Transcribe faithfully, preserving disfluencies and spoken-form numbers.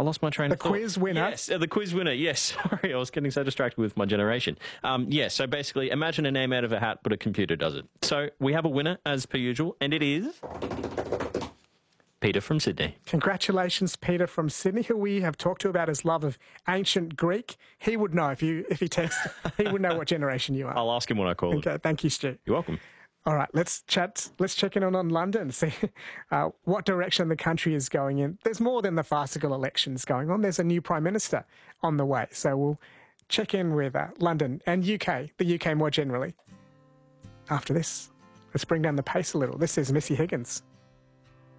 lost my train The of thought. quiz winner. Yes, uh, the quiz winner. Yes, sorry, I was getting so distracted with my generation. Um, yes, so basically, imagine a name out of a hat, but a computer does it. So we have a winner, as per usual, and it is Peter from Sydney. Congratulations, Peter from Sydney, who we have talked to about his love of ancient Greek. He would know if you if he texts. He would know what generation you are. I'll ask him when I call him. Okay, thank you, Stu. You're welcome. All right, let's chat. Let's check in on, on London, see uh, what direction the country is going in. There's more than the farcical elections going on. There's a new Prime Minister on the way. So we'll check in with uh, London and U K, the U K more generally. After this, let's bring down the pace a little. This is Missy Higgins.